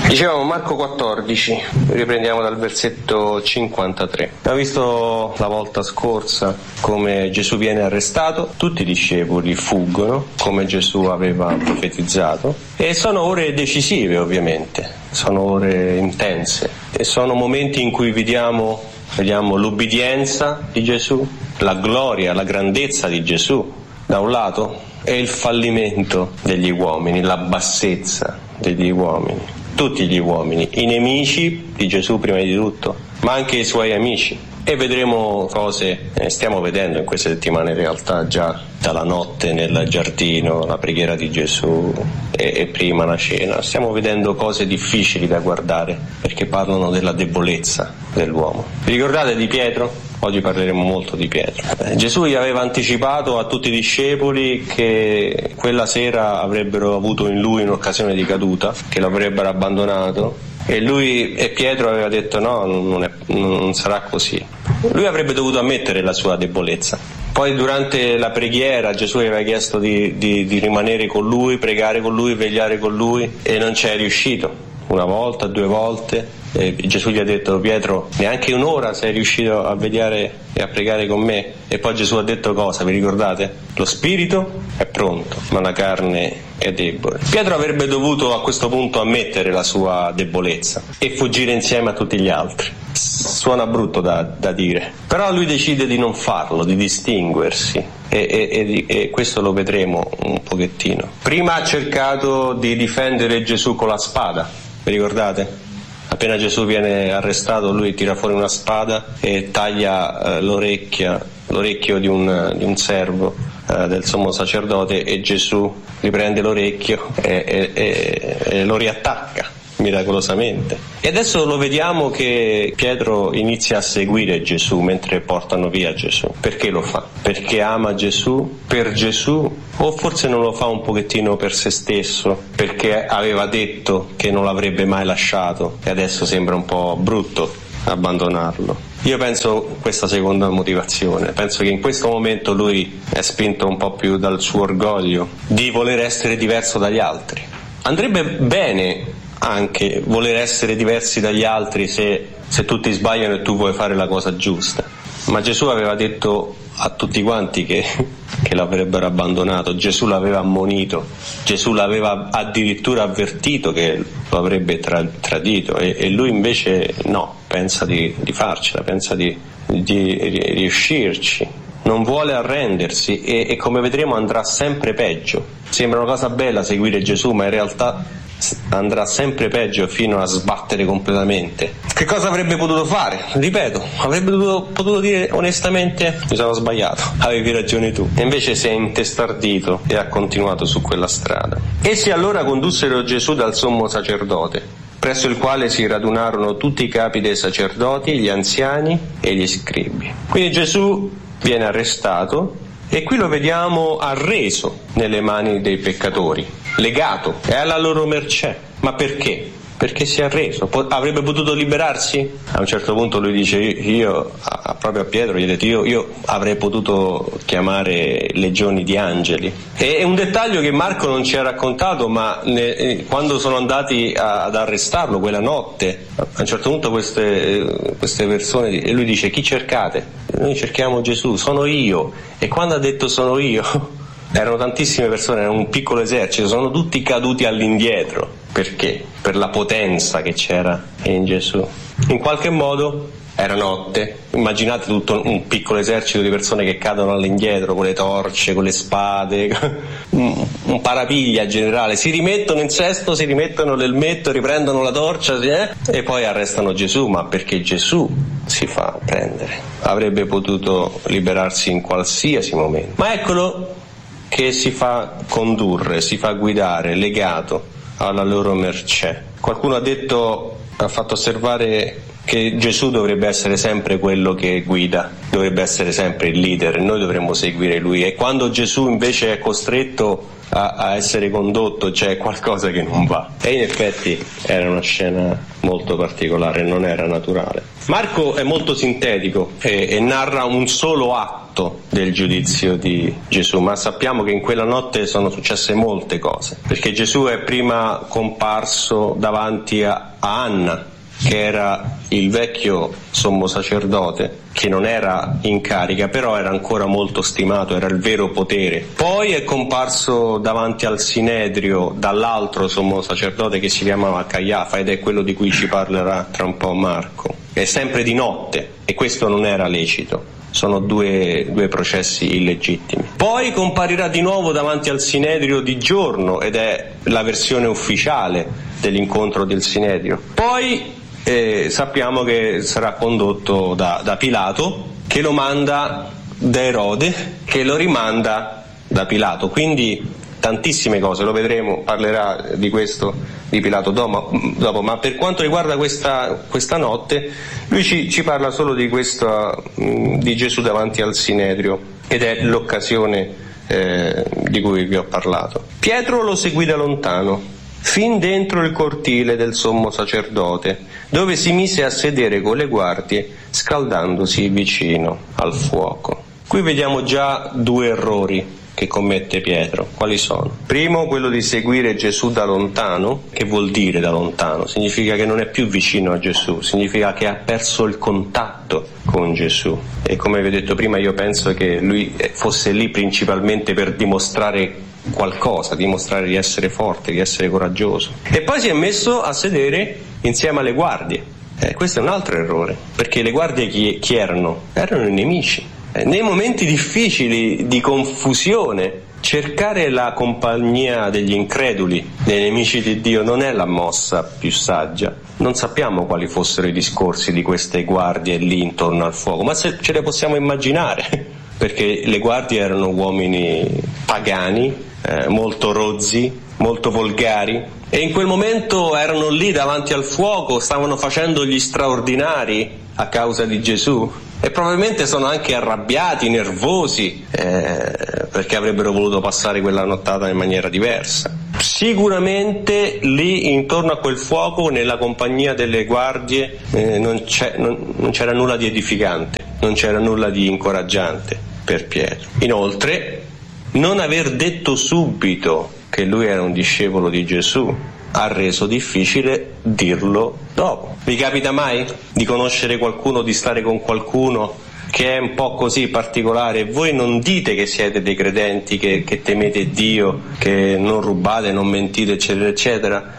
Dicevamo Marco 14, riprendiamo dal versetto 53. Abbiamo visto la volta scorsa come Gesù viene arrestato, tutti i discepoli fuggono come Gesù aveva profetizzato, e sono ore decisive ovviamente, sono ore intense e sono momenti in cui vediamo l'ubbidienza di Gesù, la gloria, la grandezza di Gesù da un lato e il fallimento degli uomini, la bassezza degli uomini. Tutti gli uomini, i nemici di Gesù prima di tutto, ma anche i suoi amici. E vedremo cose, stiamo vedendo in queste settimane in realtà già dalla notte nel giardino, la preghiera di Gesù e prima la cena. Stiamo vedendo cose difficili da guardare perché parlano della debolezza dell'uomo. Vi ricordate di Pietro? Oggi parleremo molto di Pietro. Gesù gli aveva anticipato a tutti i discepoli che quella sera avrebbero avuto in lui un'occasione di caduta, che lo avrebbero abbandonato, e Pietro aveva detto no, non sarà così. Lui avrebbe dovuto ammettere la sua debolezza. Poi durante la preghiera Gesù gli aveva chiesto di rimanere con lui, pregare con lui, vegliare con lui, e non ci è riuscito. Una volta, 2 volte, Gesù gli ha detto: Pietro, neanche un'ora sei riuscito a vegliare e a pregare con me. E poi Gesù ha detto cosa, vi ricordate? Lo spirito è pronto, ma la carne è debole. Pietro avrebbe dovuto a questo punto ammettere la sua debolezza e fuggire insieme a tutti gli altri. Suona brutto da dire, però lui decide di non farlo, di distinguersi, e questo lo vedremo un pochettino. Prima ha cercato di difendere Gesù con la spada, vi ricordate? Appena Gesù viene arrestato, lui tira fuori una spada e taglia l'orecchio di un servo del sommo sacerdote, e Gesù gli prende l'orecchio e lo riattacca miracolosamente. E adesso lo vediamo che Pietro inizia a seguire Gesù mentre portano via Gesù. Perché lo fa? Perché ama Gesù, per Gesù, o forse non lo fa un pochettino per se stesso, perché aveva detto che non l'avrebbe mai lasciato e adesso sembra un po' brutto abbandonarlo. Io penso questa seconda motivazione, penso che in questo momento lui è spinto un po' più dal suo orgoglio di voler essere diverso dagli altri. Andrebbe bene anche voler essere diversi dagli altri se tutti sbagliano e tu vuoi fare la cosa giusta, ma Gesù aveva detto a tutti quanti che l'avrebbero abbandonato. Gesù l'aveva ammonito, Gesù l'aveva addirittura avvertito che lo avrebbe tradito, e lui invece no, pensa di farcela, pensa di riuscirci, non vuole arrendersi, e come vedremo andrà sempre peggio. Sembra una cosa bella seguire Gesù, ma in realtà andrà sempre peggio fino a sbattere completamente. Che cosa avrebbe potuto fare? Ripeto, avrebbe potuto dire onestamente: mi sono sbagliato, avevi ragione tu. E invece si è intestardito e ha continuato su quella strada. Essi allora condussero Gesù dal sommo sacerdote, presso il quale si radunarono tutti i capi dei sacerdoti, gli anziani e gli scribi. Quindi Gesù viene arrestato, e qui lo vediamo arreso nelle mani dei peccatori, legato, è alla loro mercé. Ma perché? Perché si è arreso. Avrebbe potuto liberarsi? A un certo punto lui dice, io proprio a Pietro gli ha detto, io avrei potuto chiamare legioni di angeli. È un dettaglio che Marco non ci ha raccontato, ma quando sono andati ad arrestarlo quella notte, a un certo punto queste persone, e lui dice: chi cercate? Noi cerchiamo Gesù, sono io. E quando ha detto sono io, erano tantissime persone, era un piccolo esercito, sono tutti caduti all'indietro. Perché? Per la potenza che c'era in Gesù. In qualche modo era notte, immaginate tutto un piccolo esercito di persone che cadono all'indietro con le torce, con le spade, un parapiglia generale, si rimettono in sesto, si rimettono l'elmetto, riprendono la torcia e poi arrestano Gesù, ma perché Gesù si fa prendere. Avrebbe potuto liberarsi in qualsiasi momento, ma eccolo che si fa condurre, si fa guidare, legato alla loro mercé. Qualcuno ha fatto osservare che Gesù dovrebbe essere sempre quello che guida, dovrebbe essere sempre il leader, noi dovremmo seguire lui, e quando Gesù invece è costretto a essere condotto c'è qualcosa che non va. E in effetti era una scena molto particolare, non era naturale. Marco è molto sintetico e narra un solo atto atto del giudizio di Gesù, ma sappiamo che in quella notte sono successe molte cose, perché Gesù è prima comparso davanti a Anna, che era il vecchio sommo sacerdote, che non era in carica, però era ancora molto stimato, era il vero potere. Poi è comparso davanti al Sinedrio dall'altro sommo sacerdote che si chiamava Caiafa, ed è quello di cui ci parlerà tra un po' Marco. È sempre di notte e questo non era lecito. Sono due processi illegittimi. Poi comparirà di nuovo davanti al Sinedrio di giorno, ed è la versione ufficiale dell'incontro del Sinedrio. Poi sappiamo che sarà condotto da Pilato, che lo manda da Erode, che lo rimanda da Pilato. Quindi tantissime cose, lo vedremo, parlerà di questo di Pilato dopo, ma per quanto riguarda questa notte, lui ci parla solo di di Gesù davanti al Sinedrio, ed è l'occasione di cui vi ho parlato. Pietro lo seguì da lontano, fin dentro il cortile del sommo sacerdote, dove si mise a sedere con le guardie, scaldandosi vicino al fuoco. Qui vediamo già due errori che commette Pietro. Quali sono? Primo, quello di seguire Gesù da lontano. Che vuol dire da lontano? Significa che non è più vicino a Gesù, significa che ha perso il contatto con Gesù. E come vi ho detto prima, io penso che lui fosse lì principalmente per dimostrare qualcosa, dimostrare di essere forte, di essere coraggioso. E poi si è messo a sedere insieme alle guardie. Questo è un altro errore, perché le guardie chi erano? Erano i nemici. Nei momenti difficili di confusione, cercare la compagnia degli increduli, dei nemici di Dio, non è la mossa più saggia. Non sappiamo quali fossero i discorsi di queste guardie lì intorno al fuoco, ma ce le possiamo immaginare, perché le guardie erano uomini pagani, molto rozzi, molto volgari, e in quel momento erano lì davanti al fuoco, stavano facendo gli straordinari a causa di Gesù, e probabilmente sono anche arrabbiati, nervosi, perché avrebbero voluto passare quella nottata in maniera diversa. Sicuramente lì intorno a quel fuoco, nella compagnia delle guardie, non c'era nulla di edificante, non c'era nulla di incoraggiante per Pietro. Inoltre, non aver detto subito che lui era un discepolo di Gesù ha reso difficile dirlo dopo. Vi capita mai di conoscere qualcuno, di stare con qualcuno che è un po' così particolare, e voi non dite che siete dei credenti, che temete Dio, che non rubate, non mentite, eccetera eccetera,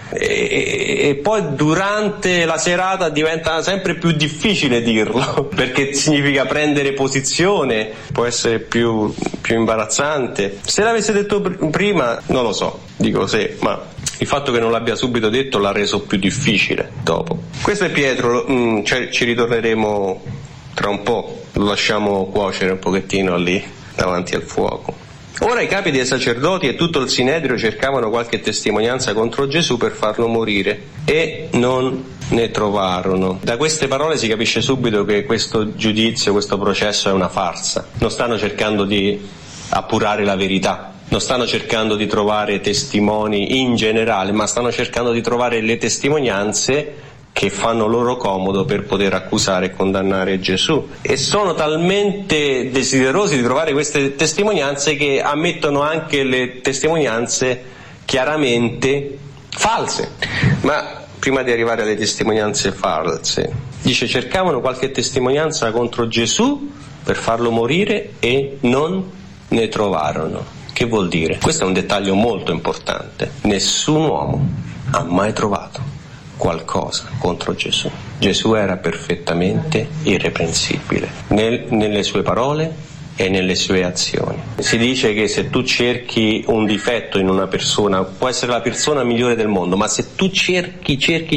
e poi durante la serata diventa sempre più difficile dirlo, perché significa prendere posizione, può essere più imbarazzante. Se l'avesse detto prima, non lo so, dico se, ma il fatto che non l'abbia subito detto l'ha reso più difficile dopo. Questo è Pietro, ci ritorneremo tra un po', lo lasciamo cuocere un pochettino lì davanti al fuoco. Ora i capi dei sacerdoti e tutto il Sinedrio cercavano qualche testimonianza contro Gesù per farlo morire, e non ne trovarono. Da queste parole si capisce subito che questo giudizio, questo processo è una farsa. Non stanno cercando di appurare la verità, non stanno cercando di trovare testimoni in generale, ma stanno cercando di trovare le testimonianze che fanno loro comodo per poter accusare e condannare Gesù, e sono talmente desiderosi di trovare queste testimonianze che ammettono anche le testimonianze chiaramente false. Ma prima di arrivare alle testimonianze false, dice: cercavano qualche testimonianza contro Gesù per farlo morire e non ne trovarono. Che vuol dire? Questo è un dettaglio molto importante. Nessun uomo ha mai trovato qualcosa contro Gesù. Gesù era perfettamente irreprensibile nelle sue parole e nelle sue azioni. Si dice che se tu cerchi un difetto in una persona, può essere la persona migliore del mondo, ma se tu cerchi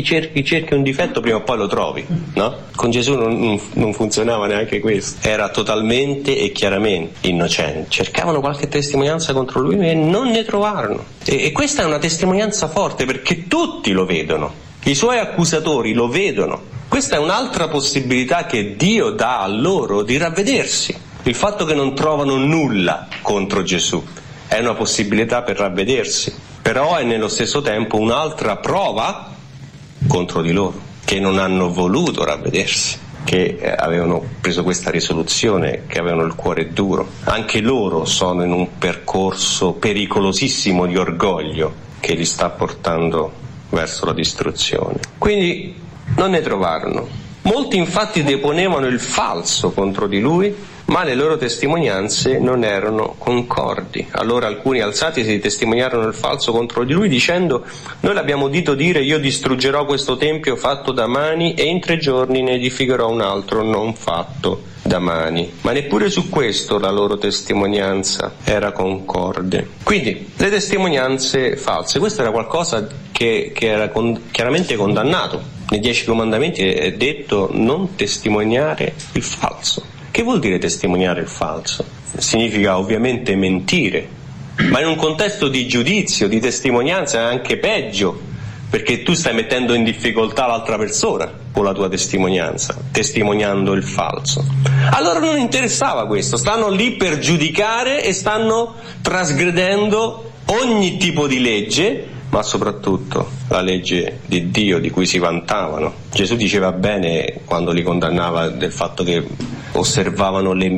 un difetto, prima o poi lo trovi, no? Con Gesù non funzionava neanche questo. Era totalmente e chiaramente innocente. Cercavano qualche testimonianza contro lui e non ne trovarono. E questa è una testimonianza forte, perché tutti lo vedono. I suoi accusatori lo vedono. Questa è un'altra possibilità che Dio dà a loro di ravvedersi. Il fatto che non trovano nulla contro Gesù è una possibilità per ravvedersi, però è nello stesso tempo un'altra prova contro di loro, che non hanno voluto ravvedersi. che avevano preso questa risoluzione, che avevano il cuore duro. Anche loro sono in un percorso pericolosissimo di orgoglio che li sta portando verso la distruzione. Quindi non ne trovarono. Molti infatti deponevano il falso contro di lui, ma le loro testimonianze non erano concordi. Allora alcuni alzatisi testimoniarono il falso contro di lui dicendo: noi l'abbiamo udito dire, io distruggerò questo tempio fatto da mani e in 3 giorni ne edificherò un altro non fatto da mani. Ma neppure su questo la loro testimonianza era concorde. Quindi le testimonianze false, questo era qualcosa che era chiaramente condannato. Nei 10 comandamenti è detto non testimoniare il falso. Che vuol dire testimoniare il falso? Significa ovviamente mentire, ma in un contesto di giudizio, di testimonianza è anche peggio, perché tu stai mettendo in difficoltà l'altra persona con la tua testimonianza, testimoniando il falso. Allora non interessava questo, stanno lì per giudicare e stanno trasgredendo ogni tipo di legge, ma soprattutto la legge di Dio di cui si vantavano. Gesù diceva bene quando li condannava del fatto che osservavano le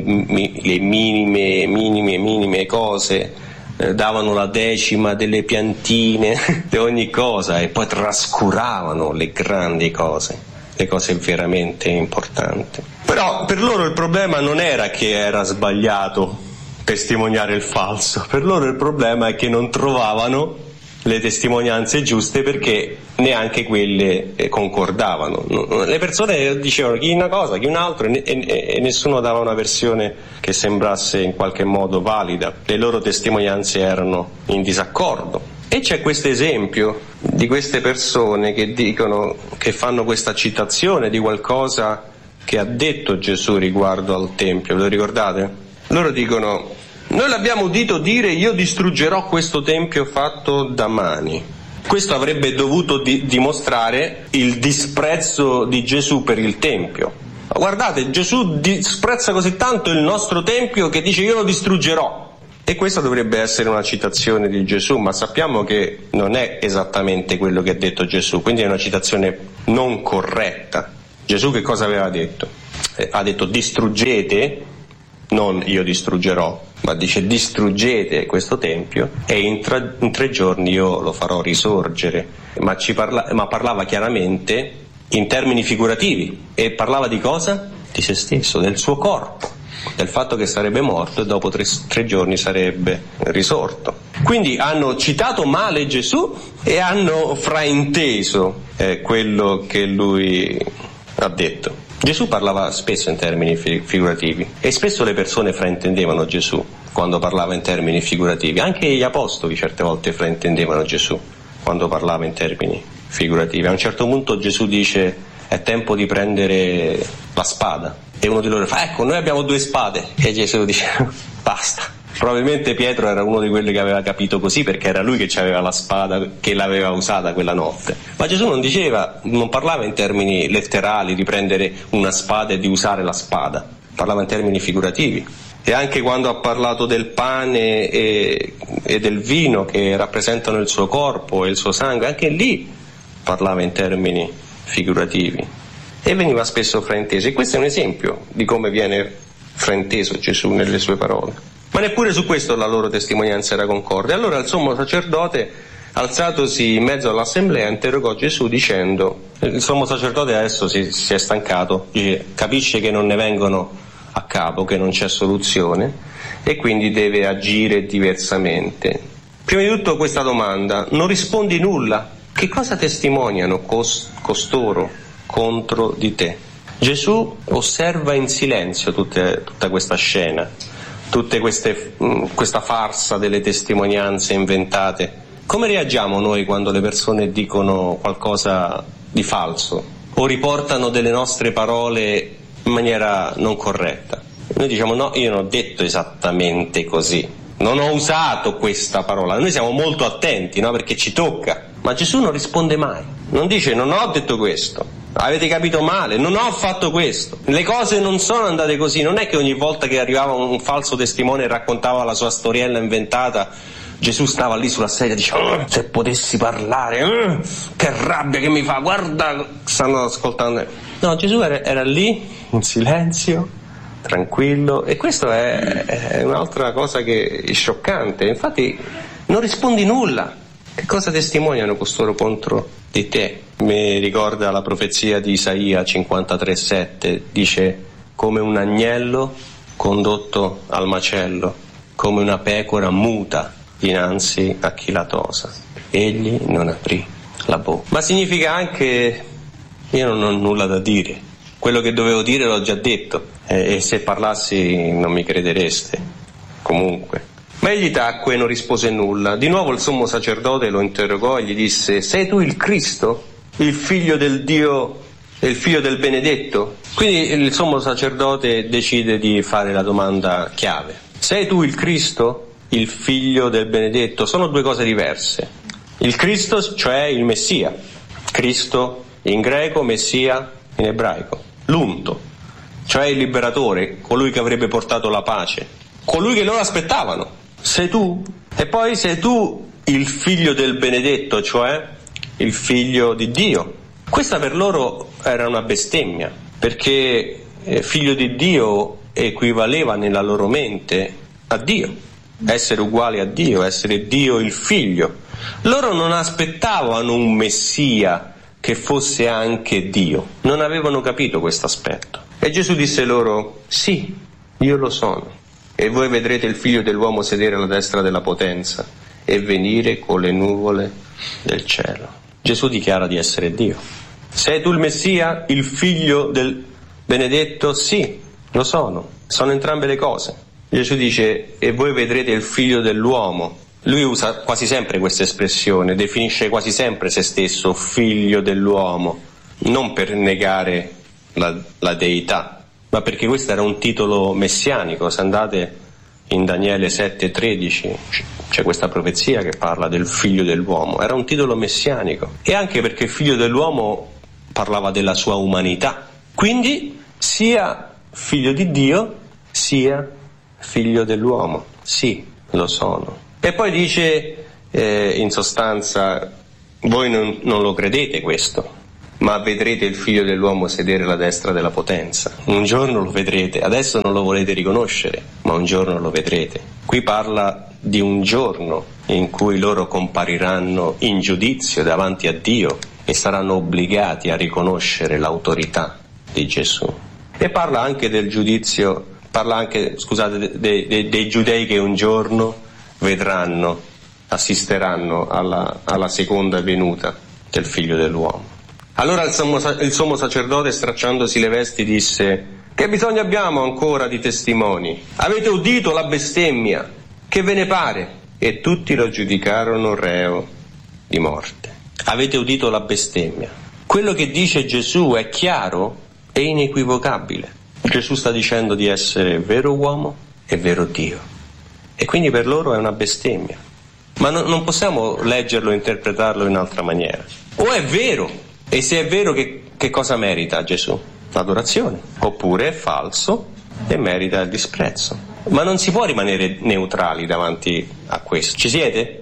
minime cose, davano la decima delle piantine, di ogni cosa, e poi trascuravano le grandi cose, le cose veramente importanti. Però per loro il problema non era che era sbagliato testimoniare il falso, per loro il problema è che non trovavano le testimonianze giuste, perché neanche quelle concordavano. Le persone dicevano chi una cosa, chi un'altra, e nessuno dava una versione che sembrasse in qualche modo valida. Le loro testimonianze erano in disaccordo. E c'è questo esempio di queste persone che dicono, che fanno questa citazione di qualcosa che ha detto Gesù riguardo al Tempio. Lo ricordate? Loro dicono: noi l'abbiamo udito dire, io distruggerò questo tempio fatto da mani. Questo avrebbe dovuto dimostrare il disprezzo di Gesù per il tempio. Guardate, Gesù disprezza così tanto il nostro tempio che dice io lo distruggerò. E questa dovrebbe essere una citazione di Gesù, ma sappiamo che non è esattamente quello che ha detto Gesù, quindi è una citazione non corretta. Gesù che cosa aveva detto? Ha detto distruggete, non io distruggerò, ma dice distruggete questo tempio e in 3 giorni io lo farò risorgere. Ma parlava chiaramente in termini figurativi, e parlava di cosa? Di se stesso, del suo corpo, del fatto che sarebbe morto e dopo 3 giorni sarebbe risorto. Quindi hanno citato male Gesù e hanno frainteso quello che lui ha detto. Gesù parlava spesso in termini figurativi e spesso le persone fraintendevano Gesù quando parlava in termini figurativi. Anche gli apostoli certe volte fraintendevano Gesù quando parlava in termini figurativi. A un certo punto Gesù dice: è tempo di prendere la spada, e uno di loro fa: ecco, noi abbiamo 2 spade, e Gesù dice: basta. Probabilmente Pietro era uno di quelli che aveva capito così, perché era lui che aveva la spada, che l'aveva usata quella notte. Ma Gesù non parlava in termini letterali di prendere una spada e di usare la spada, parlava in termini figurativi. E anche quando ha parlato del pane e del vino che rappresentano il suo corpo e il suo sangue, anche lì parlava in termini figurativi e veniva spesso frainteso. E questo è un esempio di come viene frainteso Gesù nelle sue parole. Ma neppure su questo la loro testimonianza era concorde. Allora il sommo sacerdote, alzatosi in mezzo all'assemblea, interrogò Gesù dicendo: il sommo sacerdote adesso si è stancato, capisce che non ne vengono a capo, che non c'è soluzione, e quindi deve agire diversamente. Prima di tutto questa domanda: non rispondi nulla? Che cosa testimoniano costoro contro di te? Gesù osserva in silenzio tutta questa scena, questa farsa delle testimonianze inventate. Come reagiamo noi quando le persone dicono qualcosa di falso o riportano delle nostre parole in maniera non corretta? Noi diciamo: no, io non ho detto esattamente così, non ho usato questa parola. Noi siamo molto attenti, no? Perché ci tocca. Ma Gesù non risponde mai, non dice: non ho detto questo, avete capito male, non ho fatto questo, le cose non sono andate così. Non è che ogni volta che arrivava un falso testimone e raccontava la sua storiella inventata, Gesù stava lì sulla sedia e diceva: se potessi parlare, che rabbia che mi fa, guarda, stanno ascoltando. No, Gesù era lì, in silenzio, tranquillo, e questo è un'altra cosa che è scioccante. Infatti non rispondi nulla. Che cosa testimoniano costoro contro di te? Mi ricorda la profezia di Isaia 53,7, dice: come un agnello condotto al macello, come una pecora muta dinanzi a chi la tosa, egli non aprì la bocca. Ma significa anche: io non ho nulla da dire, quello che dovevo dire l'ho già detto, e se parlassi non mi credereste. Comunque. Ma egli tacque e non rispose nulla. Di nuovo il sommo sacerdote lo interrogò e gli disse: sei tu il Cristo, il figlio del Dio, il figlio del benedetto? Quindi il sommo sacerdote decide di fare la domanda chiave: sei tu il Cristo, il figlio del benedetto? Sono due cose diverse. Il Cristo, cioè il Messia, Cristo in greco, Messia in ebraico, l'unto, cioè il liberatore, colui che avrebbe portato la pace, colui che loro aspettavano. Sei tu? E poi sei tu il figlio del benedetto, cioè il figlio di Dio. Questa per loro era una bestemmia, perché figlio di Dio equivaleva nella loro mente a Dio, essere uguale a Dio, essere Dio il figlio. Loro non aspettavano un Messia che fosse anche Dio, non avevano capito questo aspetto. E Gesù disse loro: sì, io lo sono. E voi vedrete il figlio dell'uomo sedere alla destra della potenza e venire con le nuvole del cielo. Gesù dichiara di essere Dio. Sei tu il Messia, il figlio del benedetto? Sì, lo sono. Sono entrambe le cose. Gesù dice: e voi vedrete il figlio dell'uomo. Lui usa quasi sempre questa espressione, definisce quasi sempre se stesso figlio dell'uomo, non per negare la deità, ma perché questo era un titolo messianico. Se andate in Daniele 7,13 c'è questa profezia che parla del figlio dell'uomo, era un titolo messianico, e anche perché il figlio dell'uomo parlava della sua umanità, quindi sia figlio di Dio sia figlio dell'uomo. Sì, lo sono. E poi dice in sostanza: voi non lo credete questo, ma vedrete il figlio dell'uomo sedere alla destra della potenza. Un giorno lo vedrete, adesso non lo volete riconoscere, ma un giorno lo vedrete. Qui parla di un giorno in cui loro compariranno in giudizio davanti a Dio e saranno obbligati a riconoscere l'autorità di Gesù. E parla anche del giudizio, parla anche, scusate, dei giudei che un giorno vedranno, assisteranno alla seconda venuta del figlio dell'uomo. Allora il sommo sacerdote, stracciandosi le vesti, disse: che bisogno abbiamo ancora di testimoni? Avete udito la bestemmia, che ve ne pare? E tutti lo giudicarono reo di morte. Avete udito la bestemmia. Quello che dice Gesù è chiaro e inequivocabile. Gesù sta dicendo di essere vero uomo e vero Dio, e quindi per loro è una bestemmia. Ma non possiamo leggerlo e interpretarlo in altra maniera. O è vero, e se è vero, che cosa merita Gesù? L'adorazione. Oppure è falso e merita il disprezzo. Ma non si può rimanere neutrali davanti a questo. Ci siete?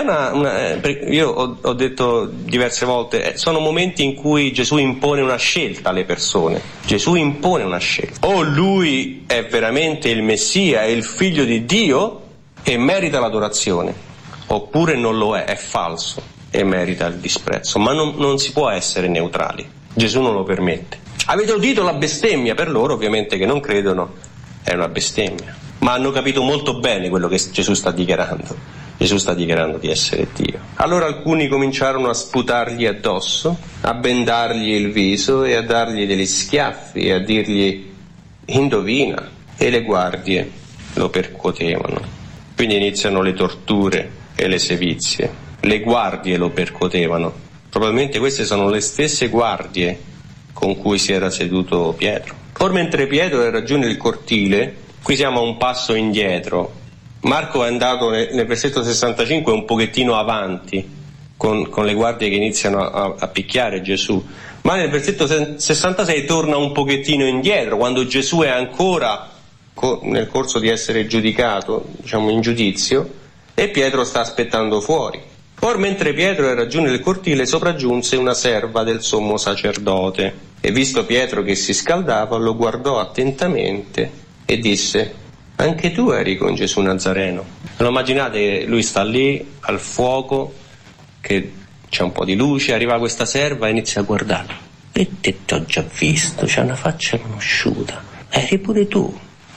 Io ho detto diverse volte, sono momenti in cui Gesù impone una scelta alle persone. Gesù impone una scelta. O lui è veramente il Messia, è il figlio di Dio e merita l'adorazione, oppure non lo è falso e merita il disprezzo. Ma non si può essere neutrali. Gesù non lo permette. Avete udito la bestemmia? Per loro, ovviamente, che non credono, è una bestemmia. Ma hanno capito molto bene quello che Gesù sta dichiarando. Gesù sta dichiarando di essere Dio. Allora alcuni cominciarono a sputargli addosso, a bendargli il viso e a dargli degli schiaffi e a dirgli: indovina. E le guardie lo percuotevano. Quindi iniziano le torture e le sevizie. Le guardie lo percuotevano. Probabilmente queste sono le stesse guardie con cui si era seduto Pietro. Or mentre Pietro raggiunge il cortile, qui siamo a un passo indietro. Marco è andato nel versetto 65 un pochettino avanti con le guardie che iniziano a picchiare Gesù, ma nel versetto 66 torna un pochettino indietro, quando Gesù è ancora nel corso di essere giudicato, diciamo in giudizio, e Pietro sta aspettando fuori. Or mentre Pietro era giù nel cortile, sopraggiunse una serva del sommo sacerdote, e visto Pietro che si scaldava, lo guardò attentamente e disse: anche tu eri con Gesù Nazareno. Lo immaginate, lui sta lì al fuoco, che c'è un po' di luce, arriva questa serva e inizia a guardarlo. E te t'ho già visto, c'ha una faccia conosciuta. Eri pure tu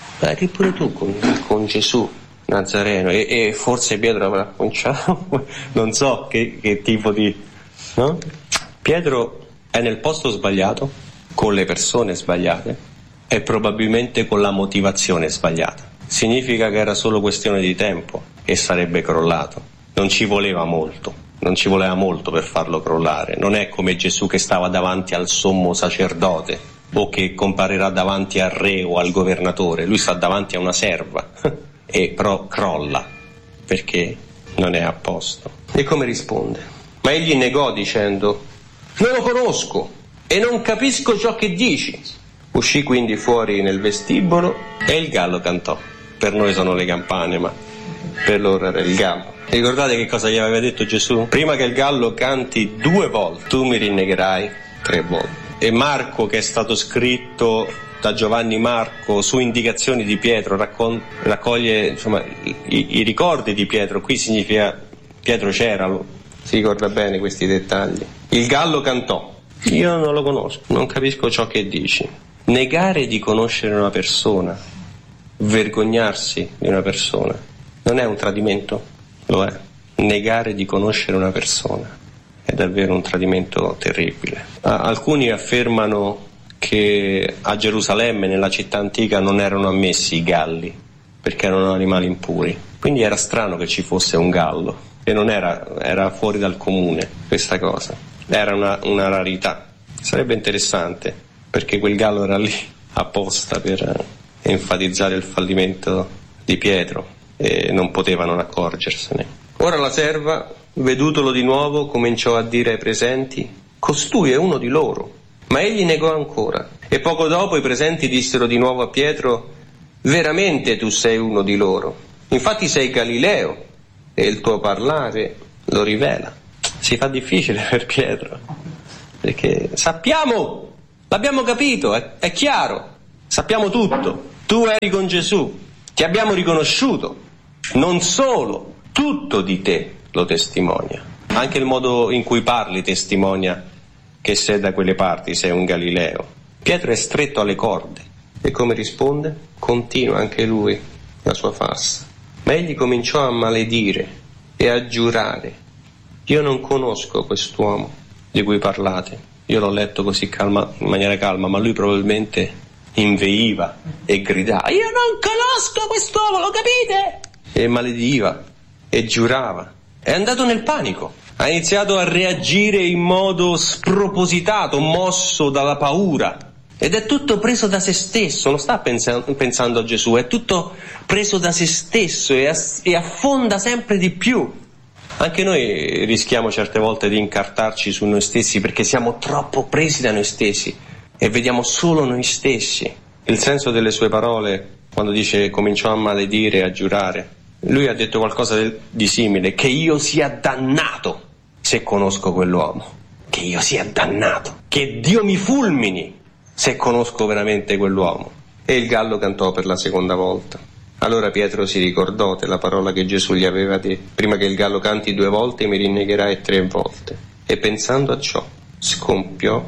con Gesù Nazareno. E forse Pietro avrà cominciato, non so che tipo di... no? Pietro è nel posto sbagliato, con le persone sbagliate e probabilmente con la motivazione sbagliata. Significa che era solo questione di tempo e sarebbe crollato. Non ci voleva molto per farlo crollare. Non è come Gesù che stava davanti al sommo sacerdote o che comparirà davanti al re o al governatore. Lui sta davanti a una serva e però crolla perché non è a posto. E come risponde? Ma egli negò dicendo: non lo conosco e non capisco ciò che dici. Uscì quindi fuori nel vestibolo e il gallo cantò. Per noi sono le campane, ma per loro era il gallo. Ricordate che cosa gli aveva detto Gesù? Prima che il gallo canti 2 volte, tu mi rinnegherai 3 volte. E Marco, che è stato scritto da Giovanni Marco su indicazioni di Pietro, raccoglie insomma i ricordi di Pietro. Qui significa Pietro c'era, si ricorda bene questi dettagli. Il gallo cantò: io non lo conosco, non capisco ciò che dici. Negare di conoscere una persona, vergognarsi di una persona, non è un tradimento? Lo è. Negare di conoscere una persona è davvero un tradimento terribile. Alcuni affermano che a Gerusalemme, nella città antica, non erano ammessi i galli perché erano animali impuri. Quindi era strano che ci fosse un gallo e non era fuori dal comune questa cosa. Era una rarità. Sarebbe interessante, perché quel gallo era lì apposta per enfatizzare il fallimento di Pietro e non poteva non accorgersene. Ora la serva, vedutolo di nuovo, cominciò a dire ai presenti: costui è uno di loro. Ma egli negò ancora. E poco dopo i presenti dissero di nuovo a Pietro: veramente tu sei uno di loro. Infatti sei Galileo e il tuo parlare lo rivela. Si fa difficile per Pietro, perché sappiamo, l'abbiamo capito, è chiaro, sappiamo tutto. Tu eri con Gesù, ti abbiamo riconosciuto. Non solo, tutto di te lo testimonia. Anche il modo in cui parli testimonia che sei da quelle parti, sei un Galileo. Pietro è stretto alle corde. E come risponde? Continua anche lui la sua farsa. Ma egli cominciò a maledire e a giurare: io non conosco quest'uomo di cui parlate. Io l'ho letto così in maniera calma, ma lui probabilmente inveiva e gridava: io non conosco quest'uomo, lo capite? E malediva e giurava. È andato nel panico. Ha iniziato a reagire in modo spropositato, mosso dalla paura. Ed è tutto preso da se stesso, non sta pensando a Gesù, è tutto preso da se stesso e affonda sempre di più. Anche noi rischiamo certe volte di incartarci su noi stessi perché siamo troppo presi da noi stessi e vediamo solo noi stessi. Il senso delle sue parole, quando dice cominciò a maledire e a giurare, lui ha detto qualcosa di simile: che io sia dannato se conosco quell'uomo, che io sia dannato, che Dio mi fulmini se conosco veramente quell'uomo. E il gallo cantò per la seconda volta. Allora Pietro si ricordò della parola che Gesù gli aveva detto: prima che il gallo canti 2 volte mi rinnegherai 3 volte. E pensando a ciò scoppiò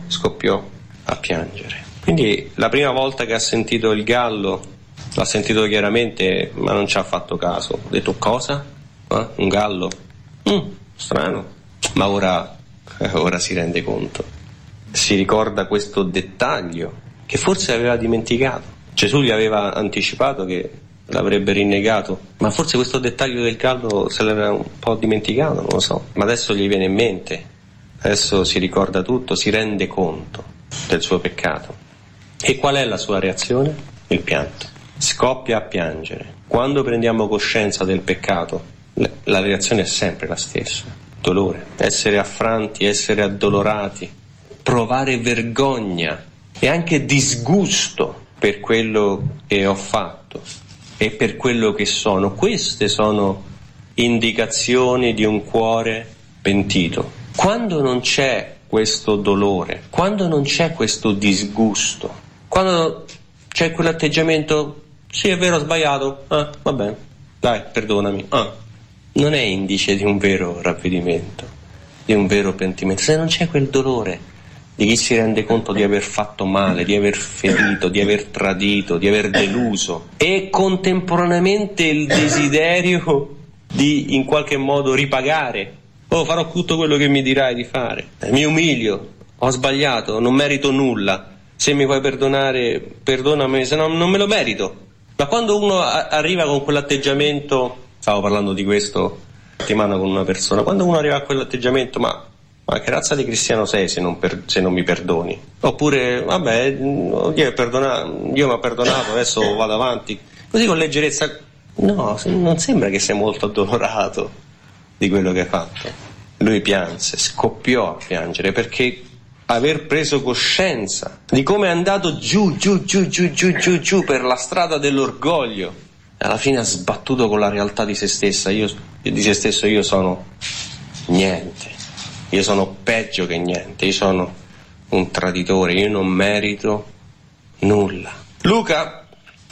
a piangere. Quindi la prima volta che ha sentito il gallo l'ha sentito chiaramente, ma non ci ha fatto caso. Ha detto: cosa? Un gallo? Strano. Ma ora si rende conto. Si ricorda questo dettaglio che forse aveva dimenticato. Gesù gli aveva anticipato che l'avrebbe rinnegato, ma forse questo dettaglio del gallo se l'aveva un po' dimenticato, non lo so. Ma adesso gli viene in mente, adesso si ricorda tutto, si rende conto del suo peccato. E qual è la sua reazione? Il pianto. Scoppia a piangere. Quando prendiamo coscienza del peccato, la reazione è sempre la stessa: dolore, essere affranti, essere addolorati, provare vergogna e anche disgusto per quello che ho fatto e per quello che sono. Queste sono indicazioni di un cuore pentito, quando non c'è questo dolore, quando non c'è questo disgusto, quando c'è quell'atteggiamento, sì è vero, ho sbagliato, va bene, dai, perdonami, non è indice di un vero ravvedimento, di un vero pentimento, se non c'è quel dolore di chi si rende conto di aver fatto male, di aver ferito, di aver tradito, di aver deluso, e contemporaneamente il desiderio di in qualche modo ripagare. Farò tutto quello che mi dirai di fare, mi umilio, ho sbagliato, non merito nulla, se mi vuoi perdonare perdonami, se no non me lo merito. Ma quando uno arriva con quell'atteggiamento, stavo parlando di questo settimana con una persona, quando uno arriva a quell'atteggiamento, ma che razza di cristiano sei se non mi perdoni? Oppure, vabbè, Dio mi ha perdonato, adesso vado avanti, così con leggerezza. No, non sembra che sei molto addolorato di quello che hai fatto. Lui pianse, scoppiò a piangere, perché aver preso coscienza di come è andato giù per la strada dell'orgoglio, alla fine ha sbattuto con la realtà di se stesso, io sono niente, io sono peggio che niente, io sono un traditore, io non merito nulla. Luca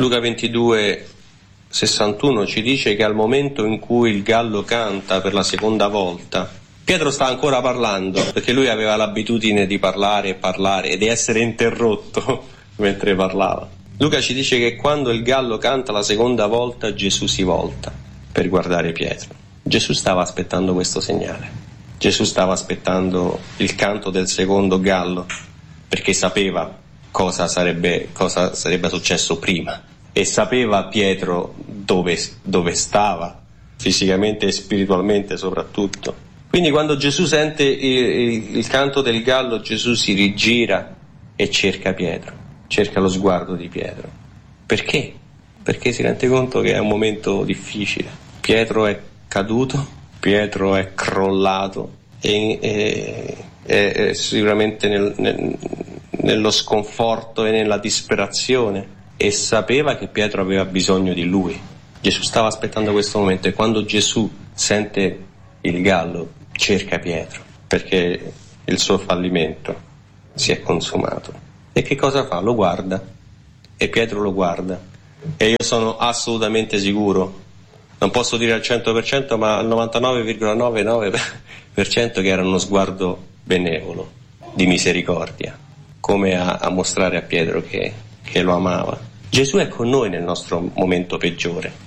22:61 ci dice che al momento in cui il gallo canta per la seconda volta, Pietro sta ancora parlando, perché lui aveva l'abitudine di parlare e di essere interrotto mentre parlava. Luca ci dice che quando il gallo canta la seconda volta, Gesù si volta per guardare Pietro. Gesù stava aspettando questo segnale. Gesù stava aspettando il canto del secondo gallo, perché sapeva cosa sarebbe successo prima, e sapeva Pietro dove stava, fisicamente e spiritualmente soprattutto. Quindi quando Gesù sente il canto del gallo, Gesù si rigira e cerca Pietro, cerca lo sguardo di Pietro. Perché? Perché si rende conto che è un momento difficile. Pietro è caduto, Pietro è crollato e è sicuramente nello sconforto e nella disperazione, e sapeva che Pietro aveva bisogno di lui. Gesù stava aspettando questo momento, e quando Gesù sente il gallo cerca Pietro, perché il suo fallimento si è consumato. E che cosa fa? Lo guarda, e Pietro lo guarda, e io sono assolutamente sicuro, non posso dire al 100%, ma al 99,99% che era uno sguardo benevolo, di misericordia, come a mostrare a Pietro che lo amava. Gesù è con noi nel nostro momento peggiore,